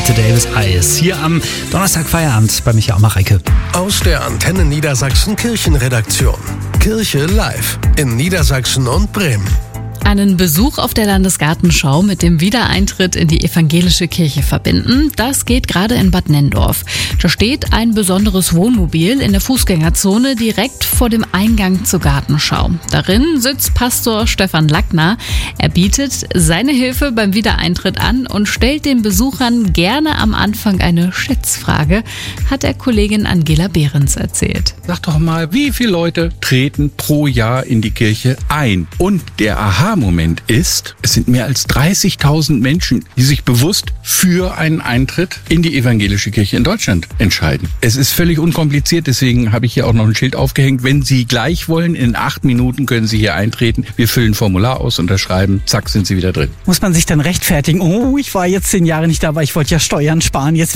Bette Davis Eyes. Hier am Donnerstag Feierabend bei Michael Mareike. Aus der Antenne Niedersachsen Kirchenredaktion. Kirche live in Niedersachsen und Bremen. Einen Besuch auf der Landesgartenschau mit dem Wiedereintritt in die evangelische Kirche verbinden, das geht gerade in Bad Nenndorf. Da steht ein besonderes Wohnmobil in der Fußgängerzone direkt vor dem Eingang zur Gartenschau. Darin sitzt Pastor Stefan Lackner. Er bietet seine Hilfe beim Wiedereintritt an und stellt den Besuchern gerne am Anfang eine Schätzfrage, hat der Kollegin Angela Behrens erzählt. Sag doch mal, wie viele Leute treten pro Jahr in die Kirche ein? Und der Aha-Moment ist, es sind mehr als 30.000 Menschen, die sich bewusst für einen Eintritt in die evangelische Kirche in Deutschland entscheiden. Es ist völlig unkompliziert, deswegen habe ich hier auch noch ein Schild aufgehängt. Wenn Sie gleich wollen, in 8 Minuten können Sie hier eintreten. Wir füllen ein Formular aus, unterschreiben, zack, sind Sie wieder drin. Muss man sich dann rechtfertigen? Oh, ich war jetzt 10 Jahre nicht da, weil ich wollte ja Steuern sparen. Jetzt